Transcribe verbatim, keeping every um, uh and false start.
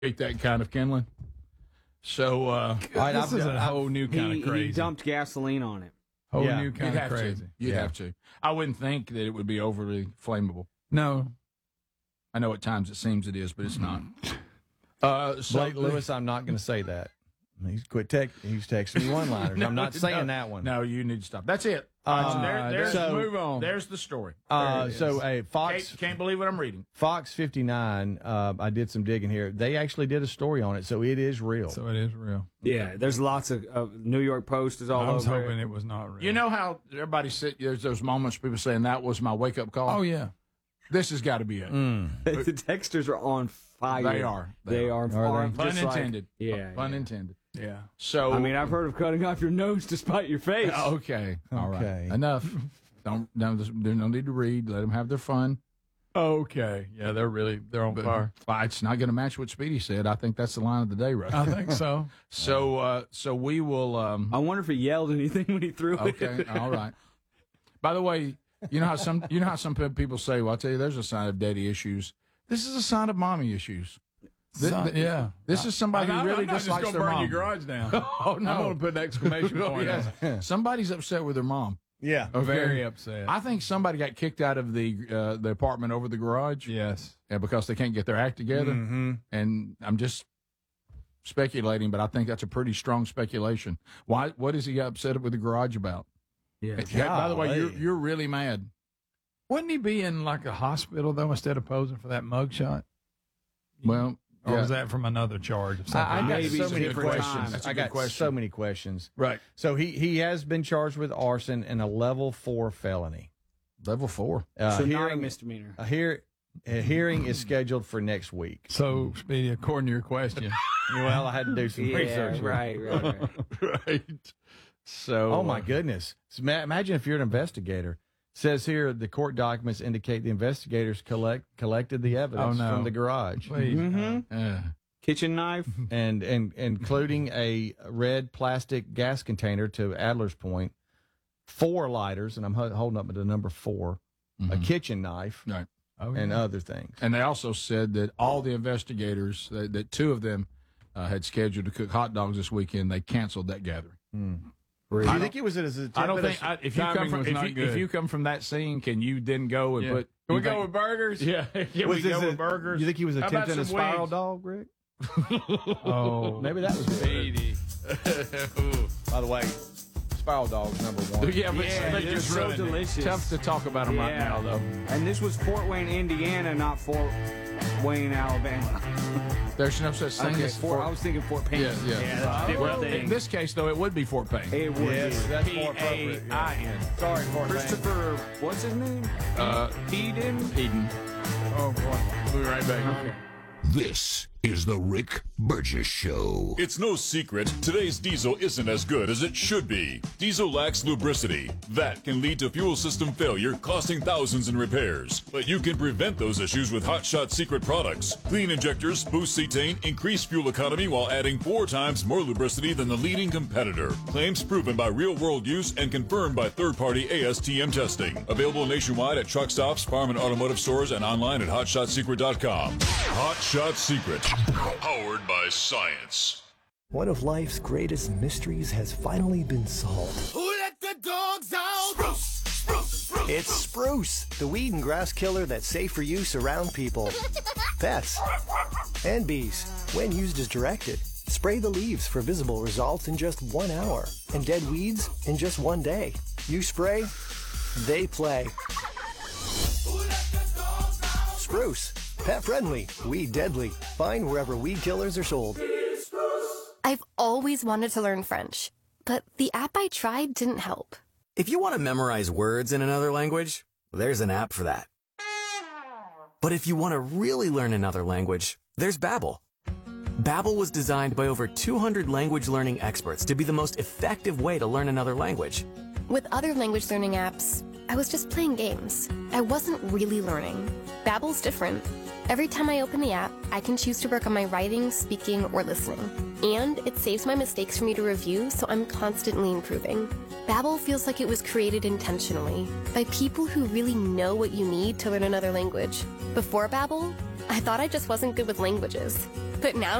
that kind of kindling. So uh, right, this I'm, is a whole new kind He, of crazy. he dumped gasoline on it. Whole Yeah. new you'd kind of have crazy. to. You'd Yeah. have to. I wouldn't think that it would be overly flammable. No. I know at times it seems it is, but it's not. Uh, so Blake Lewis, I'm not going to say that. He's quit tech. He's texting me one-liners. I'm not saying no, that one. No, you need to stop. That's it. Uh, there, there's, so- move on. there's the story. Uh, There it so, is. hey, Fox Can't, can't believe what I'm reading. Fox fifty-nine. Uh, I did some digging here. They actually did a story on it, so it is real. So it is real. Yeah, there's lots of uh, New York Post is all I was over hoping it. it was not real. You know how everybody sit. There's those moments people saying that was my wake up call. Oh, yeah. This has got to be it. the texters are on fire. They are. They, They are. Are on they? Pun just like- intended. yeah. Pun yeah. intended. Yeah. So I mean, I've heard of cutting off your nose to spite your face. okay, all right, Okay. enough. Don't. No, there's there's no need to read. Let them have their fun. Okay. Yeah, they're really, they're on But fire. well, it's not going to match what Speedy said. I think that's the line of the day, right? I think so. So, uh, so we will. Um, I wonder if he yelled anything when he threw it. okay, all right. By the way, you know how some you know how some people say, "Well, I tell you, there's a sign of daddy issues." This is a sign of mommy issues. Thi- So- thi- yeah. This is somebody I'm who not- really I'm not just dislikes gonna their burn mom. your garage down. Oh no! I'm going to put an exclamation Oh, point on yes. it. Somebody's upset with their mom. Yeah. Okay. Very upset. I think somebody got kicked out of the uh, the apartment over the garage. yes. Yeah, because they can't get their act together. Mm-hmm. And I'm just speculating, but I think that's a pretty strong speculation. Why? What is he upset with the garage about? Yeah. Yeah, by the way, you're Golly. you're really mad. Wouldn't he be in like a hospital, though, instead of posing for that mugshot? Well, Or yeah. was that from another charge of something? I, I got Maybe so it's many different questions. times. That's a I good got question. so many questions. right? So he he has been charged with arson and a level four felony. Level four. Uh, so not a hearing, misdemeanor. a, hear, a hearing is scheduled for next week. So, Speedy, according to your question, Well, I had to do some Yeah, research. right, right, right. Right. So. Oh my goodness! So ma- imagine if you're an investigator. Says here the court documents indicate the investigators collect collected the evidence Oh, no. from the garage, please. Mm-hmm. Uh, Kitchen knife. and and including a red plastic gas container to Adler's point, four lighters, and I'm ho- holding up the number 4 a mhm. kitchen knife, Right. Oh, and yeah. other things. And they also said that all the investigators, that, that two of them uh, had scheduled to cook hot dogs this weekend, they canceled that gathering. Do you think it was as a I don't tip of think I, if you come timing from was if not you, good. if you come from that scene, can you then go and Yeah. put? Can we you go think- with burgers? Yeah, yeah. Was we this go a- with burgers. You think he was How about attempting a some spiral wings? dog, Rick? Oh, Maybe that was it. Speedy. By the way, spiral dog's number one. Yeah, but Yeah, they they're just so ruined it. delicious. Tough to talk about them right Yeah. now, though. And this was Fort Wayne, Indiana, not Fort Wayne, Alabama. There's no such thing Okay, as Fort, I Fort. was thinking Fort Payne. Yeah, yeah. that's a different Well, thing. in this case, though, it would be Fort Payne. it would Yes, be. that's P more A appropriate. yeah. I N. Sorry, Fort Payne. Christopher, what's his name? Uh, Eden? Eden. Oh, boy. We'll be right back. Okay. This is the Rick Burgess Show. It's no secret, today's diesel isn't as good as it should be. Diesel lacks lubricity. That can lead to fuel system failure, costing thousands in repairs. But you can prevent those issues with Hot Shot Secret products. Clean injectors, boost cetane, increase fuel economy while adding four times more lubricity than the leading competitor. Claims proven by real-world use and confirmed by third-party A S T M testing. Available nationwide at truck stops, farm and automotive stores, and online at hot shot secret dot com. Hot Shot Secret. Powered by science. One of life's greatest mysteries has finally been solved. Who let the dogs out? Spruce, spruce, spruce. It's Spruce, the weed and grass killer that's safe for use around people, pets, and bees. When used as directed, spray the leaves for visible results in just one hour, and dead weeds in just one day. You spray, they play. Who let the dogs out? Spruce, pet friendly, weed deadly. Find wherever weed killers are sold. I've always wanted to learn French, but the app I tried didn't help. If you want to memorize words in another language, there's an app for that. But if you want to really learn another language, there's Babbel. Babbel was designed by over two hundred language learning experts to be the most effective way to learn another language. With other language learning apps, I was just playing games. I wasn't really learning. Babbel's different. Every time I open the app, I can choose to work on my writing, speaking, or listening. And it saves my mistakes for me to review, so I'm constantly improving. Babbel feels like it was created intentionally by people who really know what you need to learn another language. Before Babbel, I thought I just wasn't good with languages. But now